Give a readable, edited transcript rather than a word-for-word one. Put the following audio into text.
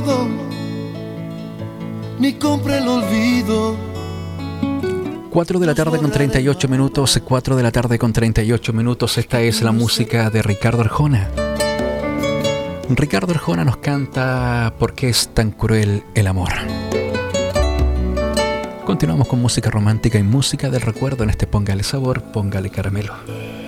ni compre el olvido. 4 de la tarde con 38 minutos, 4 de la tarde con 38 minutos. Esta es la música de Ricardo Arjona. Ricardo Arjona nos canta ¿Por qué es tan cruel el amor? Continuamos con música romántica y música del recuerdo en este Póngale Sabor, Póngale Caramelo.